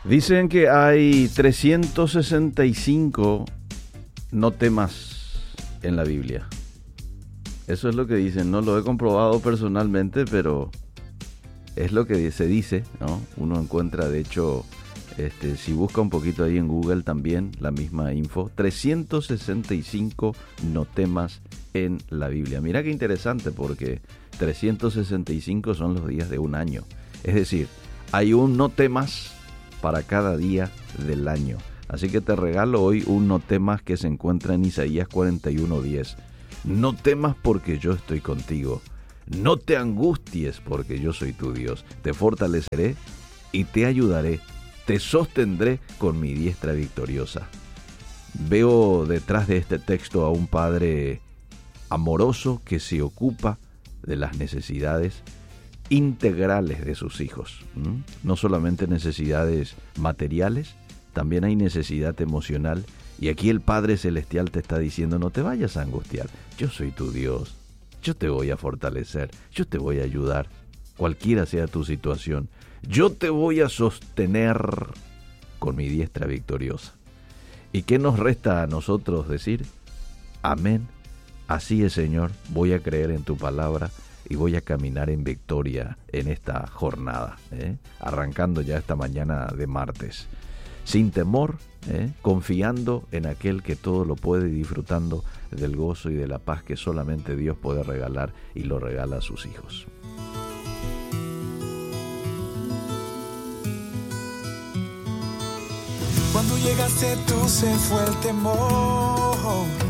Dicen que hay 365 no temas en la Biblia. Eso es lo que dicen. No lo he comprobado personalmente, pero es lo que se dice, ¿no? Uno encuentra, de hecho, si busca un poquito ahí en Google también, la misma info. 365 no temas en la Biblia. Mira qué interesante, porque 365 son los días de un año. Es decir, hay un no temas para cada día del año. Así que te regalo hoy un no temas que se encuentra en Isaías 41:10. No temas porque yo estoy contigo. No te angusties porque yo soy tu Dios. Te fortaleceré y te ayudaré. Te sostendré con mi diestra victoriosa. Veo detrás de este texto a un padre amoroso que se ocupa de las necesidades integrales de sus hijos. No solamente necesidades materiales, también hay necesidad emocional. Y aquí el Padre Celestial te está diciendo: no te vayas a angustiar. Yo soy tu Dios. Yo te voy a fortalecer. Yo te voy a ayudar. Cualquiera sea tu situación, yo te voy a sostener con mi diestra victoriosa. ¿Y qué nos resta a nosotros decir? Amén. Así es, Señor. Voy a creer en tu palabra y voy a caminar en victoria en esta jornada, arrancando ya esta mañana de martes. Sin temor, confiando en aquel que todo lo puede y disfrutando del gozo y de la paz que solamente Dios puede regalar y lo regala a sus hijos. Cuando llegaste tú se fue el temor.